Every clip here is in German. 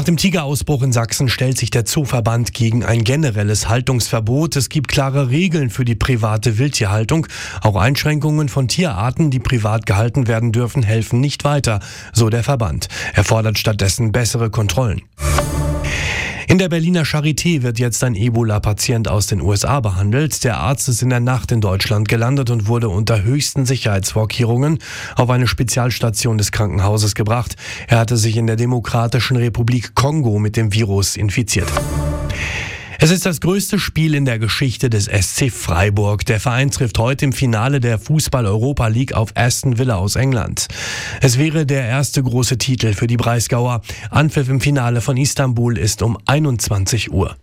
Nach dem Tigerausbruch in Sachsen stellt sich der Zooverband gegen ein generelles Haltungsverbot. Es gibt klare Regeln für die private Wildtierhaltung. Auch Einschränkungen von Tierarten, die privat gehalten werden dürfen, helfen nicht weiter, so der Verband. Er fordert stattdessen bessere Kontrollen. In der Berliner Charité wird jetzt ein Ebola-Patient aus den USA behandelt. Der Arzt ist in der Nacht in Deutschland gelandet und wurde unter höchsten Sicherheitsvorkehrungen auf eine Spezialstation des Krankenhauses gebracht. Er hatte sich in der Demokratischen Republik Kongo mit dem Virus infiziert. Es ist das größte Spiel in der Geschichte des SC Freiburg. Der Verein trifft heute im Finale der Fußball-Europa League auf Aston Villa aus England. Es wäre der erste große Titel für die Breisgauer. Anpfiff im Finale von Istanbul ist um 21 Uhr.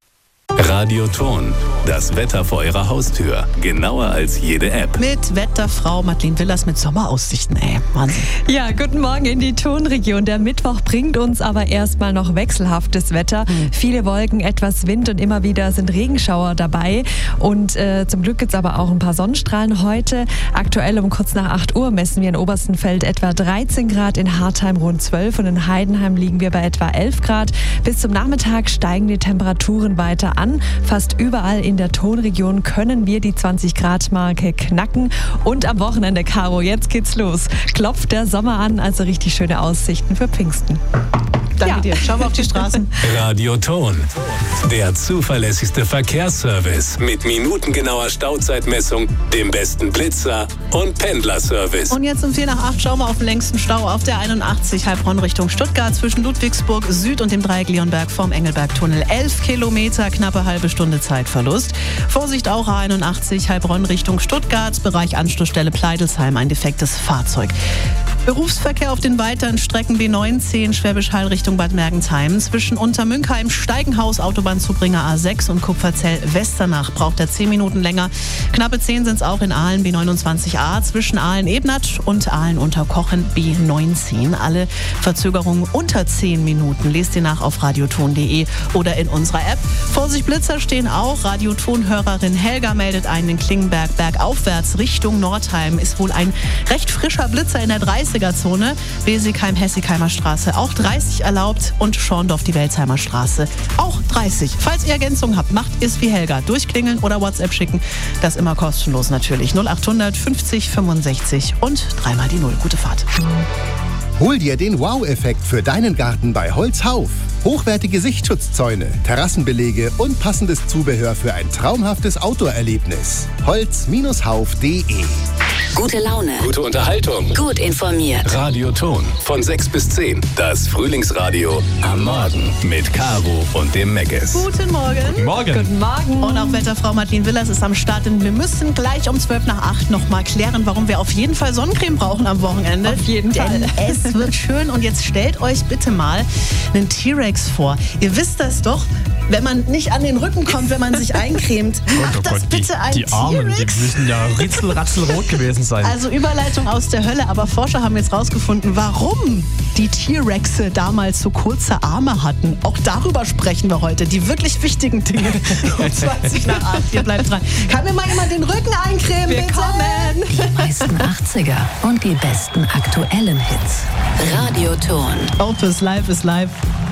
Radioton, das Wetter vor Ihrer Haustür. Genauer als jede App. Mit Wetterfrau Madeleine Willers mit Sommeraussichten, Wahnsinn. Ja, guten Morgen in die Tonregion. Der Mittwoch bringt uns aber erstmal noch wechselhaftes Wetter. Viele Wolken, etwas Wind und immer wieder sind Regenschauer dabei. Und zum Glück gibt es aber auch ein paar Sonnenstrahlen heute. Aktuell um kurz nach 8 Uhr messen wir in Oberstenfeld etwa 13 Grad, in Hartheim rund 12 und in Heidenheim liegen wir bei etwa 11 Grad. Bis zum Nachmittag steigen die Temperaturen weiter an. Fast überall in der Tonregion können wir die 20-Grad-Marke knacken. Und am Wochenende, Caro, jetzt geht's los. Klopft der Sommer an, also richtig schöne Aussichten für Pfingsten. Danke dir. Schauen wir auf die Straßen. Radioton, der zuverlässigste Verkehrsservice mit minutengenauer Stauzeitmessung, dem besten Blitzer und Pendlerservice. Und jetzt um 7:45 schauen wir auf den längsten Stau auf der 81 Heilbronn Richtung Stuttgart zwischen Ludwigsburg Süd und dem Dreieck Leonberg vom Engelbergtunnel. 11 Kilometer, knappe halbe Stunde Zeitverlust. Vorsicht auch A81 Heilbronn Richtung Stuttgart, Bereich Anschlussstelle Pleidelsheim, ein defektes Fahrzeug. Berufsverkehr auf den weiteren Strecken B19 Schwäbisch Hall Richtung Bad Mergentheim. Zwischen Untermünkheim, Steigenhaus, Autobahnzubringer A6 und Kupferzell Westernach braucht er 10 Minuten länger. Knappe 10 sind es auch in Aalen B29a zwischen Aalen-Ebnat und Aalen-Unterkochen B19. Alle Verzögerungen unter 10 Minuten. Lest ihr nach auf radioton.de oder in unserer App. Vorsicht, Blitzer stehen auch. Radioton-Hörerin Helga meldet einen in Klingenberg bergaufwärts Richtung Nordheim. Ist wohl ein recht frischer Blitzer in der 30er-Zone. Besigheim-Hessigheimer Straße auch 30 erlaubt und Schorndorf die Welsheimer Straße auch 30. Falls ihr Ergänzungen habt, macht es wie Helga. Durchklingeln oder WhatsApp schicken. Das immer kostenlos natürlich. 0800 50 65 und 3 mal die 0. Gute Fahrt. Hol dir den Wow-Effekt für deinen Garten bei Holzhauf. Hochwertige Sichtschutzzäune, Terrassenbelege und passendes Zubehör für ein traumhaftes Outdoor-Erlebnis. Holz-hauf.de. Gute Laune. Gute Unterhaltung. Gut informiert. Radioton von 6 bis 10. Das Frühlingsradio am Morgen mit Caro und dem Meckes. Guten Morgen. Morgen. Guten Morgen. Und auch Wetterfrau Madeleine Willers ist am Start. Und wir müssen gleich um 7:45 noch mal klären, warum wir auf jeden Fall Sonnencreme brauchen am Wochenende. Auf jeden Fall. Denn es wird schön. Und jetzt stellt euch bitte mal einen T-Rex vor. Ihr wisst das doch, wenn man nicht an den Rücken kommt, wenn man sich eincremt. Macht das bitte ein die Armen, T-Rex? die müssen ja ritzelratzelrot gewesen sein. Also Überleitung aus der Hölle, aber Forscher haben jetzt rausgefunden, warum die T-Rexe damals so kurze Arme hatten. Auch darüber sprechen wir heute, die wirklich wichtigen Dinge. Um 20 nach 8, ihr bleibt dran. Kann mir mal jemand den Rücken eincremen, bitte? Die meisten 80er und die besten aktuellen Hits. Radioton. Opus Live is live.